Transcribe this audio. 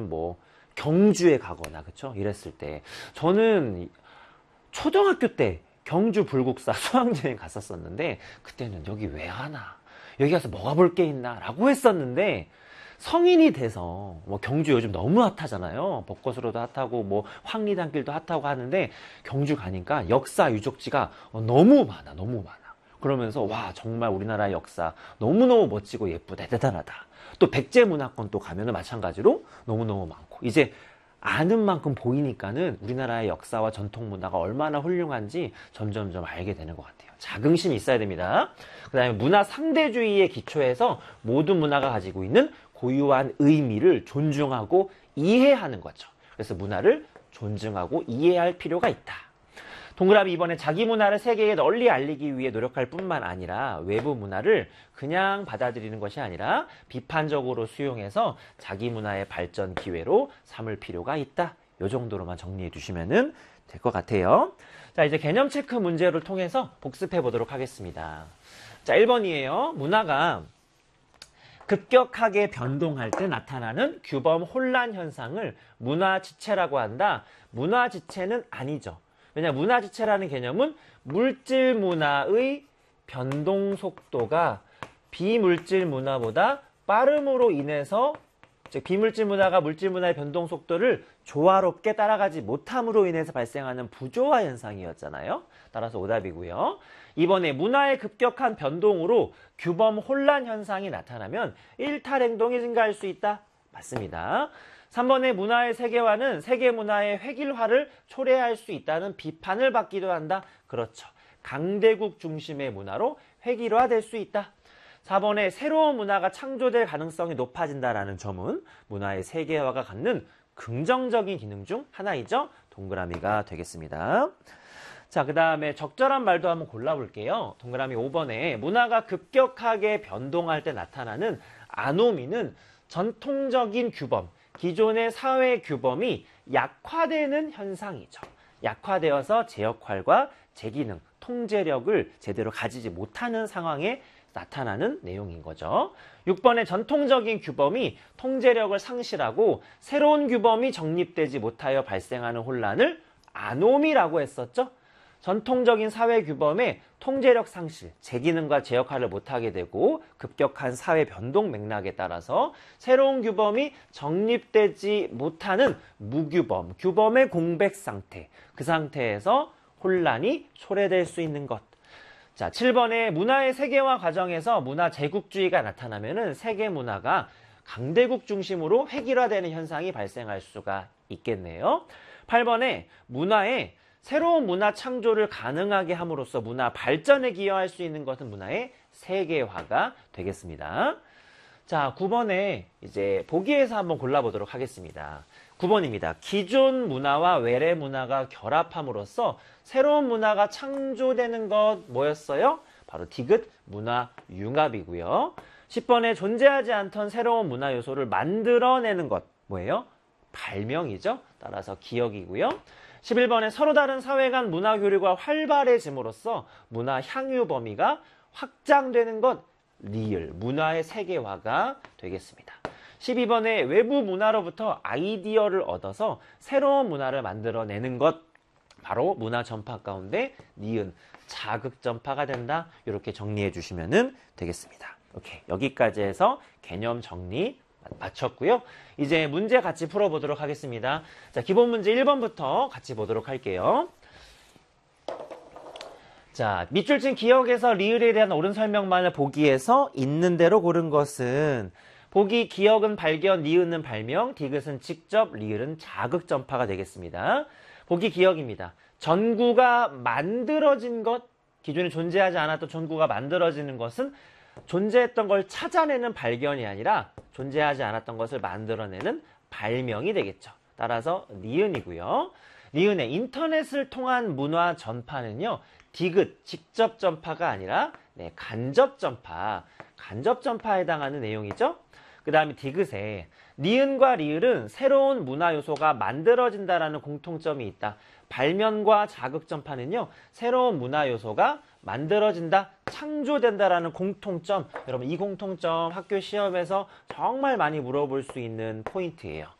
뭐 경주에 가거나 그쵸? 이랬을 때 저는 초등학교 때 경주 불국사 수학여행 갔었었는데 그때는 여기 왜 가나? 여기 가서 뭐가 볼 게 있나? 라고 했었는데 성인이 돼서 뭐 경주 요즘 너무 핫하잖아요. 벚꽃으로도 핫하고 뭐 황리단길도 핫하고 하는데 경주 가니까 역사 유적지가 너무 많아. 너무 많아. 그러면서 와 정말 우리나라의 역사 너무너무 멋지고 예쁘다. 대단하다. 또 백제문화권 또 가면은 마찬가지로 너무너무 많고 이제 아는 만큼 보이니까는 우리나라의 역사와 전통 문화가 얼마나 훌륭한지 점점점 알게 되는 것 같아요. 자긍심이 있어야 됩니다. 그 다음에 문화 상대주의의 기초에서 모든 문화가 가지고 있는 고유한 의미를 존중하고 이해하는 거죠. 그래서 문화를 존중하고 이해할 필요가 있다. 동그라미 2번에 자기 문화를 세계에 널리 알리기 위해 노력할 뿐만 아니라 외부 문화를 그냥 받아들이는 것이 아니라 비판적으로 수용해서 자기 문화의 발전 기회로 삼을 필요가 있다. 이 정도로만 정리해 주시면 될 것 같아요. 자, 이제 개념 체크 문제를 통해서 복습해 보도록 하겠습니다. 자, 1번이에요. 문화가 급격하게 변동할 때 나타나는 규범 혼란 현상을 문화지체라고 한다. 문화지체는 아니죠. 왜냐 문화지체라는 개념은 물질 문화의 변동 속도가 비물질 문화보다 빠름으로 인해서 즉 비물질 문화가 물질 문화의 변동 속도를 조화롭게 따라가지 못함으로 인해서 발생하는 부조화 현상이었잖아요. 따라서 오답이고요. 이번에 문화의 급격한 변동으로 규범 혼란 현상이 나타나면 일탈 행동이 증가할 수 있다. 맞습니다. 3번의 문화의 세계화는 세계 문화의 획일화를 초래할 수 있다는 비판을 받기도 한다. 그렇죠. 강대국 중심의 문화로 획일화될 수 있다. 4번에 새로운 문화가 창조될 가능성이 높아진다라는 점은 문화의 세계화가 갖는 긍정적인 기능 중 하나이죠. 동그라미가 되겠습니다. 자, 그 다음에 적절한 말도 한번 골라볼게요. 동그라미 5번에 문화가 급격하게 변동할 때 나타나는 아노미는 전통적인 규범, 기존의 사회 규범이 약화되는 현상이죠. 약화되어서 제 역할과 제 기능, 통제력을 제대로 가지지 못하는 상황에 나타나는 내용인 거죠. 6번의 전통적인 규범이 통제력을 상실하고 새로운 규범이 정립되지 못하여 발생하는 혼란을 아노미라고 했었죠. 전통적인 사회 규범의 통제력 상실, 제 기능과 제 역할을 못하게 되고 급격한 사회 변동 맥락에 따라서 새로운 규범이 정립되지 못하는 무규범, 규범의 공백 상태, 그 상태에서 혼란이 초래될 수 있는 것. 자, 7번에 문화의 세계화 과정에서 문화 제국주의가 나타나면은 세계 문화가 강대국 중심으로 획일화되는 현상이 발생할 수가 있겠네요. 8번에 문화의 새로운 문화 창조를 가능하게 함으로써 문화 발전에 기여할 수 있는 것은 문화의 세계화가 되겠습니다. 자, 9번에 이제 보기에서 한번 골라보도록 하겠습니다. 9번입니다. 기존 문화와 외래 문화가 결합함으로써 새로운 문화가 창조되는 것 뭐였어요? 바로 디귿 문화 융합이고요. 10번에 존재하지 않던 새로운 문화 요소를 만들어내는 것 뭐예요? 발명이죠. 따라서 기억이고요. 11번에 서로 다른 사회 간 문화 교류가 활발해짐으로써 문화 향유 범위가 확장되는 것 리을, 문화의 세계화가 되겠습니다. 12번에 외부 문화로부터 아이디어를 얻어서 새로운 문화를 만들어내는 것 바로 문화 전파 가운데 니은, 자극 전파가 된다. 이렇게 정리해 주시면 되겠습니다. 오케이, 여기까지 해서 개념 정리 마쳤고요. 이제 문제 같이 풀어보도록 하겠습니다. 자, 기본 문제 1번부터 같이 보도록 할게요. 자, 밑줄 친 기억에서 리을에 대한 옳은 설명만을 보기에서 있는 대로 고른 것은 보기 기억은 발견, 니은은 발명, 디귿은 직접, 리을은 자극 전파가 되겠습니다. 보기 기억입니다. 전구가 만들어진 것, 기존에 존재하지 않았던 전구가 만들어지는 것은 존재했던 걸 찾아내는 발견이 아니라 존재하지 않았던 것을 만들어내는 발명이 되겠죠. 따라서 니은이고요. 니은의 인터넷을 통한 문화 전파는요. 디귿, 직접 전파가 아니라 간접 전파, 간접 전파에 해당하는 내용이죠. 그 다음에 디귿에 니은과 리을은 새로운 문화 요소가 만들어진다라는 공통점이 있다. 발명과 자극 전파는요. 새로운 문화 요소가 만들어진다, 창조된다라는 공통점. 여러분 이 공통점 학교 시험에서 정말 많이 물어볼 수 있는 포인트예요.